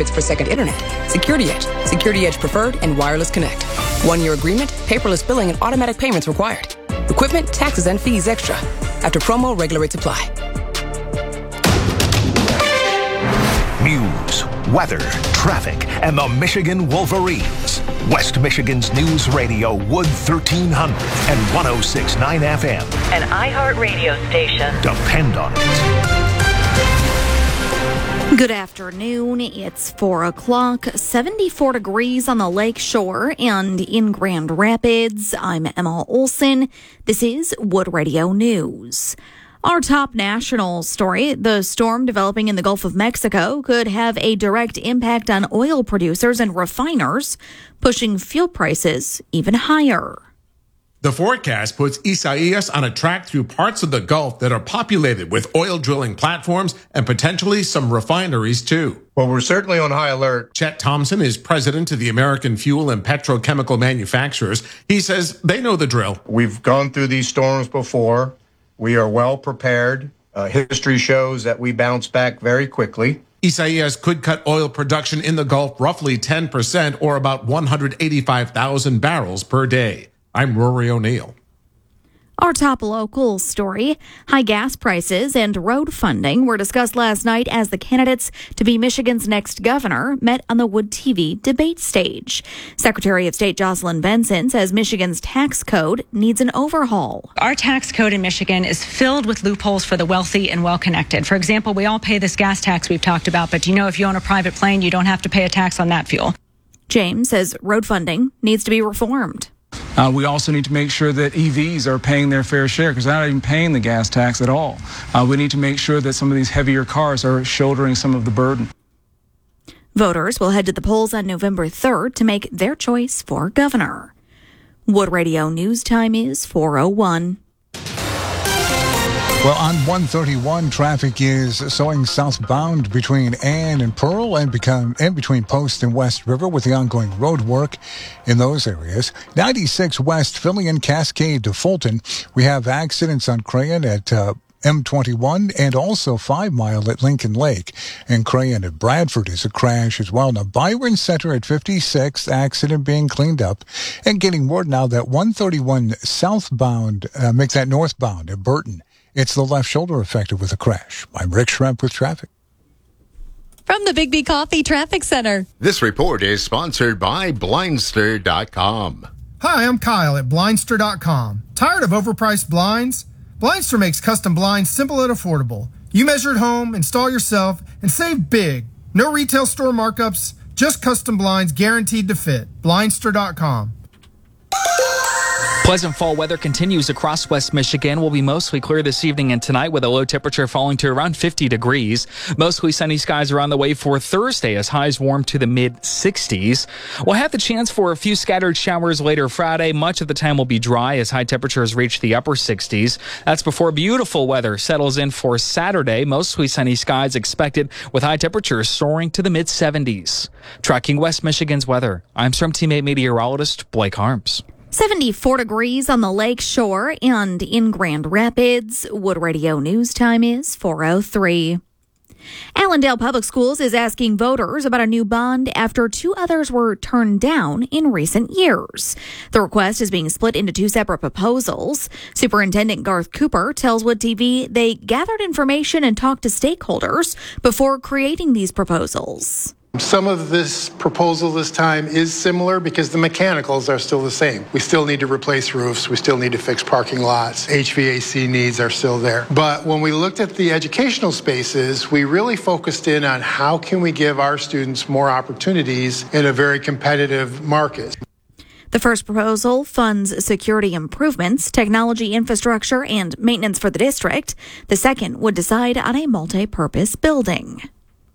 megabits per second internet. Security Edge, Security Edge Preferred, and Wireless Connect. 1-year agreement, paperless billing, and automatic payments required. Equipment, taxes, and fees extra. After promo, regular rates apply. News, weather, traffic, and the Michigan Wolverines. West Michigan's News Radio, Wood 1300 and 106.9 FM. An iHeart radio station. Depend on it. Good afternoon. It's 4 o'clock, 74 degrees on the lake shore and in Grand Rapids. I'm Emma Olson. This is Wood Radio News. Our top national story, the storm developing in the Gulf of Mexico could have a direct impact on oil producers and refiners, pushing fuel prices even higher. The forecast puts Isaias on a track through parts of the Gulf that are populated with oil drilling platforms and potentially some refineries too. Well, we're certainly on high alert. Chet Thompson is president of the American Fuel and Petrochemical Manufacturers. He says they know the drill. We've gone through these storms before. We are well prepared. History shows that we bounce back very quickly. Isaias could cut oil production in the Gulf roughly 10% or about 185,000 barrels per day. I'm Rory O'Neill. Our top local story, high gas prices and road funding were discussed last night as the candidates to be Michigan's next governor met on the Wood TV debate stage. Secretary of State Jocelyn Benson says Michigan's tax code needs an overhaul. Our tax code in Michigan is filled with loopholes for the wealthy and well-connected. For example, we all pay this gas tax we've talked about, but do you know if you own a private plane, you don't have to pay a tax on that fuel? James says road funding needs to be reformed. We also need to make sure that EVs are paying their fair share because they're not even paying the gas tax at all. We need to make sure that some of these heavier cars are shouldering some of the burden. Voters will head to the polls on November 3rd to make their choice for governor. Wood Radio News time is 4:01. Well, on 131, traffic is slowing southbound between Ann and Pearl and between Post and West River with the ongoing road work in those areas. 96 West, Philly and Cascade to Fulton. We have accidents on Crayon at M21 and also 5 Mile at Lincoln Lake. And Crayon at Bradford is a crash as well. Now, Byron Center at 56, accident being cleaned up. And getting word now that 131 southbound makes that northbound at Burton. It's the left shoulder affected with a crash. I'm Rick Schremp with traffic. From the Big B Coffee Traffic Center. This report is sponsored by Blindster.com. Hi, I'm Kyle at Blindster.com. Tired of overpriced blinds? Blindster makes custom blinds simple and affordable. You measure at home, install yourself, and save big. No retail store markups, just custom blinds guaranteed to fit. Blindster.com. Pleasant fall weather continues across West Michigan. Will be mostly clear this evening and tonight with a low temperature falling to around 50 degrees. Mostly sunny skies are on the way for Thursday as highs warm to the mid-60s. We'll have the chance for a few scattered showers later Friday. Much of the time will be dry as high temperatures reach the upper 60s. That's before beautiful weather settles in for Saturday. Mostly sunny skies expected with high temperatures soaring to the mid-70s. Tracking West Michigan's weather, I'm Storm Teammate meteorologist Blake Harms. 74 degrees on the lake shore and in Grand Rapids. Wood Radio News time is 4:03. Allendale Public Schools is asking voters about a new bond after 2 others were turned down in recent years. The request is being split into 2 separate proposals. Superintendent Garth Cooper tells Wood TV they gathered information and talked to stakeholders before creating these proposals. Some of this proposal this time is similar because the mechanicals are still the same. We still need to replace roofs. We still need to fix parking lots. HVAC needs are still there. But when we looked at the educational spaces, we really focused in on how can we give our students more opportunities in a very competitive market. The first proposal funds security improvements, technology infrastructure, and maintenance for the district. The second would decide on a multi-purpose building.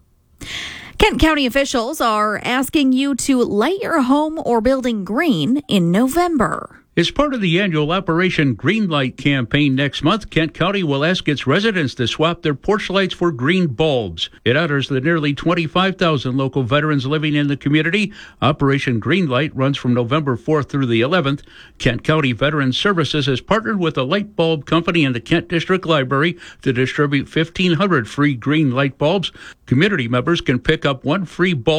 Kent County officials are asking you to light your home or building green in November. As part of the annual Operation Greenlight campaign next month, Kent County will ask its residents to swap their porch lights for green bulbs. It honors the nearly 25,000 local veterans living in the community. Operation Greenlight runs from November 4th through the 11th. Kent County Veterans Services has partnered with a light bulb company and the Kent District Library to distribute 1,500 free green light bulbs. Community members can pick up 1 free bulb